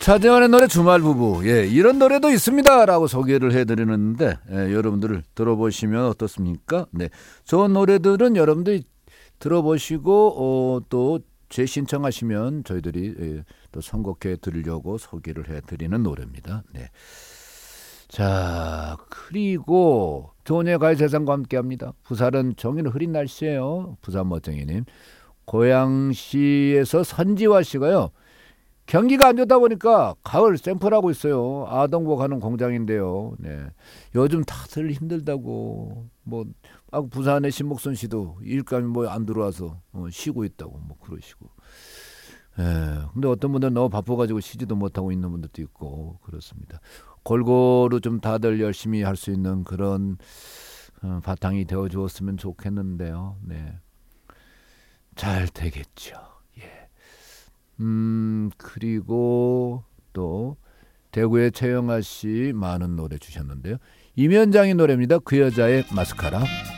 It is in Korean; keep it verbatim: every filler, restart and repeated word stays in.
차재환의 노래 주말 부부. 예, 이런 노래도 있습니다라고 소개를 해드리는데 예, 여러분들 들어보시면 어떻습니까? 네, 좋은 노래들은 여러분들이 들어보시고 어, 또 재신청하시면 저희들이 예, 또 선곡해 드리려고 소개를 해드리는 노래입니다. 네. 자, 그리고 조은의 가요 세상과 함께합니다. 부산은 종일 흐린 날씨예요. 부산 멋쟁이님. 고양시에서 선지화 씨가요. 경기가 안 좋다 보니까 가을 샘플하고 있어요. 아동복 하는 공장인데요. 네. 요즘 다들 힘들다고. 뭐 아, 부산의 신목선 씨도 일감이 뭐 안 들어와서 어, 쉬고 있다고 뭐 그러시고. 예. 근데 어떤 분들은 너무 바빠가지고 쉬지도 못하고 있는 분들도 있고 그렇습니다. 골고루 좀 다들 열심히 할 수 있는 그런 어, 바탕이 되어 주었으면 좋겠는데요. 네. 잘 되겠죠. 예. 음, 그리고 또 대구의 최영아 씨 많은 노래 주셨는데요. 임현장의 노래입니다. 그 여자의 마스카라.